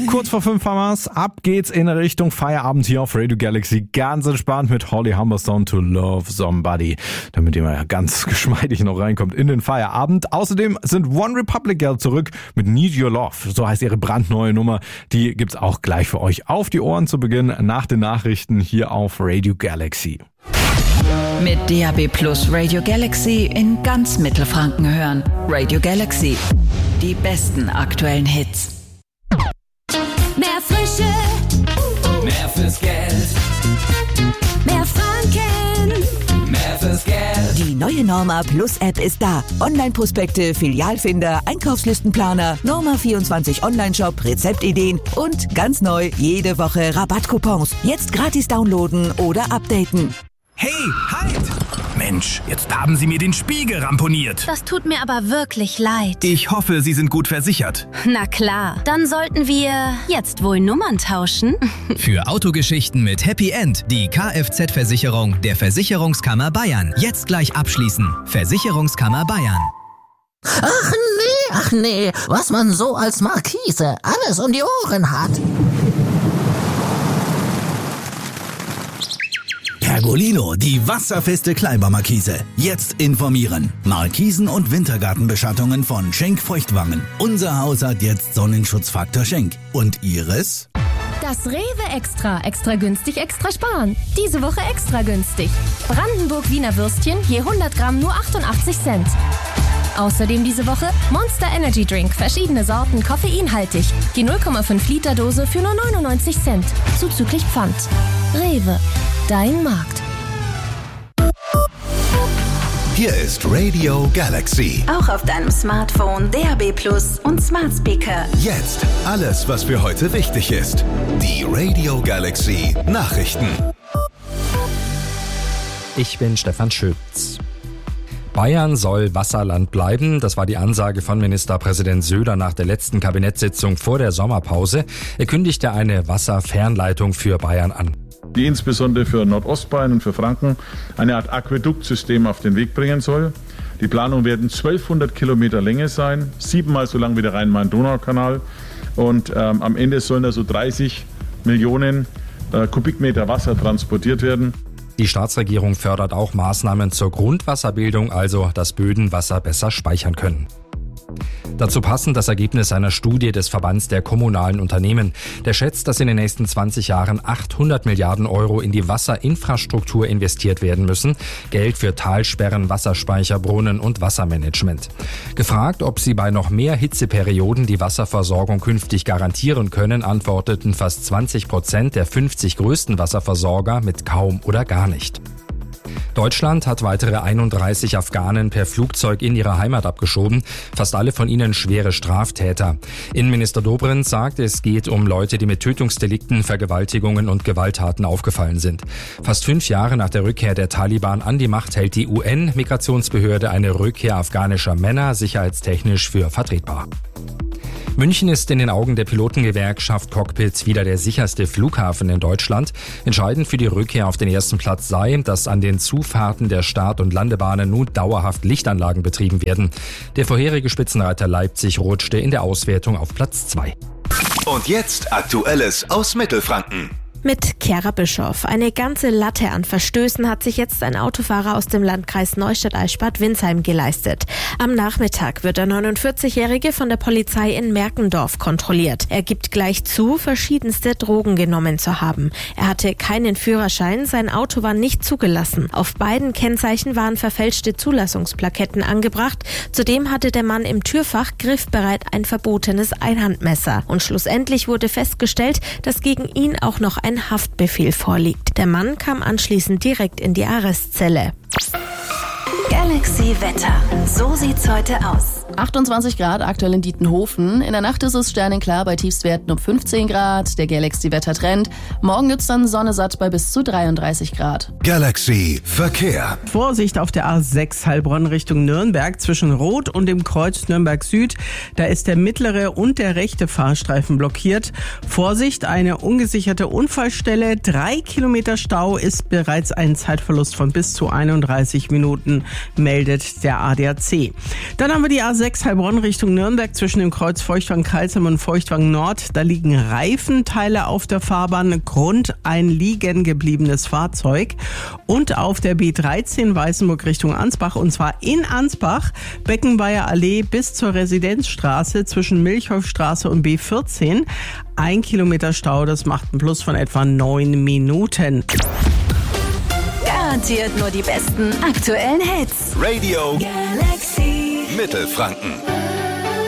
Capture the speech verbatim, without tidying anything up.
Kurz vor fünf haben wir's. Ab geht's in Richtung Feierabend hier auf Radio Galaxy. Ganz entspannt mit Holly Humberstone to Love Somebody. Damit ihr mal ganz geschmeidig noch reinkommt in den Feierabend. Außerdem sind One Republic Girl zurück mit Need Your Love. So heißt ihre brandneue Nummer. Die gibt's auch gleich für euch auf die Ohren zu Beginn nach den Nachrichten hier auf Radio Galaxy. Mit D A B Plus Radio Galaxy in ganz Mittelfranken hören. Radio Galaxy. Die besten aktuellen Hits. Mehr Frische, mehr fürs Geld, mehr Franken, mehr fürs Geld. Die neue Norma Plus App ist da. Online-Prospekte, Filialfinder, Einkaufslistenplaner, Norma vierundzwanzig Online-Shop, Rezeptideen und ganz neu jede Woche Rabattcoupons. Jetzt gratis downloaden oder updaten. Hey, halt! Mensch, jetzt haben Sie mir den Spiegel ramponiert. das tut mir aber wirklich leid. Ich hoffe, Sie sind gut versichert. Na klar, dann sollten wir jetzt wohl Nummern tauschen. Für Autogeschichten mit Happy End die Kfz-Versicherung der Versicherungskammer Bayern. Jetzt gleich abschließen. Versicherungskammer Bayern. Ach nee, ach nee, was man so als Markise alles um die Ohren hat. Pergolino, die wasserfeste Kleibermarkise. Jetzt informieren. Markisen- und Wintergartenbeschattungen von Schenk Feuchtwangen. Unser Haus hat jetzt Sonnenschutzfaktor Schenk. Und Ihres? Das Rewe Extra. Extra günstig, extra sparen. Diese Woche extra günstig. Brandenburg Wiener Würstchen je hundert Gramm nur achtundachtzig Cent. Außerdem diese Woche Monster Energy Drink. Verschiedene Sorten, koffeinhaltig. Die null Komma fünf Liter Dose für nur neunundneunzig Cent. Zuzüglich Pfand. Rewe. Dein Markt. Hier ist Radio Galaxy. Auch auf deinem Smartphone, D A B Plus und Smart Speaker. Jetzt alles, was für heute wichtig ist. Die Radio Galaxy Nachrichten. Ich bin Stefan Schütz. Bayern soll Wasserland bleiben. Das war die Ansage von Ministerpräsident Söder nach der letzten Kabinettssitzung vor der Sommerpause. Er kündigte eine Wasserfernleitung für Bayern an. Die insbesondere für Nordostbayern und für Franken eine Art Aquäduktsystem auf den Weg bringen soll. Die Planungen werden zwölfhundert Kilometer Länge sein, siebenmal so lang wie der Rhein-Main-Donau-Kanal. Und ähm, am Ende sollen da so dreißig Millionen äh, Kubikmeter Wasser transportiert werden. Die Staatsregierung fördert auch Maßnahmen zur Grundwasserbildung, also dass Böden Wasser besser speichern können. Dazu passend das Ergebnis einer Studie des Verbands der kommunalen Unternehmen. Der schätzt, dass in den nächsten zwanzig Jahren achthundert Milliarden Euro in die Wasserinfrastruktur investiert werden müssen. Geld für Talsperren, Wasserspeicher, Brunnen und Wassermanagement. Gefragt, ob sie bei noch mehr Hitzeperioden die Wasserversorgung künftig garantieren können, antworteten fast zwanzig Prozent der fünfzig größten Wasserversorger mit kaum oder gar nicht. Deutschland hat weitere einunddreißig Afghanen per Flugzeug in ihre Heimat abgeschoben, fast alle von ihnen schwere Straftäter. Innenminister Dobrindt sagt, es geht um Leute, die mit Tötungsdelikten, Vergewaltigungen und Gewalttaten aufgefallen sind. Fast fünf Jahre nach der Rückkehr der Taliban an die Macht hält die U N-Migrationsbehörde eine Rückkehr afghanischer Männer sicherheitstechnisch für vertretbar. München ist in den Augen der Pilotengewerkschaft Cockpit wieder der sicherste Flughafen in Deutschland. Entscheidend für die Rückkehr auf den ersten Platz sei, dass an den Zufahrten der Start- und Landebahnen nun dauerhaft Lichtanlagen betrieben werden. Der vorherige Spitzenreiter Leipzig rutschte in der Auswertung auf Platz zwei. Und jetzt Aktuelles aus Mittelfranken. Mit Chiara Bischoff. Eine ganze Latte an Verstößen hat sich jetzt ein Autofahrer aus dem Landkreis Neustadt-Eichstätt-Winsheim geleistet. Am Nachmittag wird der neunundvierzigjährige von der Polizei in Merkendorf kontrolliert. Er gibt gleich zu, verschiedenste Drogen genommen zu haben. Er hatte keinen Führerschein, sein Auto war nicht zugelassen. Auf beiden Kennzeichen waren verfälschte Zulassungsplaketten angebracht. Zudem hatte der Mann im Türfach griffbereit ein verbotenes Einhandmesser. Und schlussendlich wurde festgestellt, dass gegen ihn auch noch ein ein Haftbefehl vorliegt. Der Mann kam anschließend direkt in die Arrestzelle. Galaxy Wetter. So sieht's heute aus. achtundzwanzig Grad aktuell in Dietenhofen. In der Nacht ist es sternenklar bei Tiefstwerten um fünfzehn Grad. Der Galaxy Wettertrend. Morgen wird's dann sonnesatt bei bis zu dreiunddreißig Grad. Galaxy Verkehr. Vorsicht auf der A sechs Heilbronn Richtung Nürnberg zwischen Rot und dem Kreuz Nürnberg Süd. Da ist der mittlere und der rechte Fahrstreifen blockiert. Vorsicht, eine ungesicherte Unfallstelle. Drei Kilometer Stau ist bereits ein Zeitverlust von bis zu einunddreißig Minuten. meldet der A D A C. Dann haben wir die A sechs Heilbronn Richtung Nürnberg zwischen dem Kreuz Feuchtwangen-Karlsheim und Feuchtwangen-Nord. Da liegen Reifenteile auf der Fahrbahn, Grund ein liegen gebliebenes Fahrzeug. Und auf der B dreizehn Weißenburg Richtung Ansbach, und zwar in Ansbach, Beckenbayer Allee bis zur Residenzstraße zwischen Milchhofstraße und B vierzehn. Ein Kilometer Stau, das macht einen Plus von etwa neun Minuten. Garantiert nur die besten aktuellen Hits. Radio Galaxy Mittelfranken.